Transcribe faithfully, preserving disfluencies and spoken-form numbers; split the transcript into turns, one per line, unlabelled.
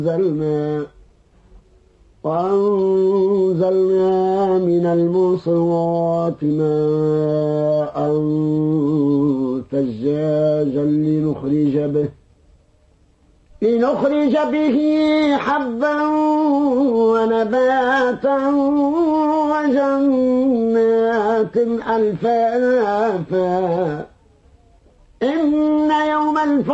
أنزلنا وأنزلنا من المعصرات ماء ثجاجا لنخرج به لنخرج به حبا ونباتا وجنات ألفافا إن يوم الفصل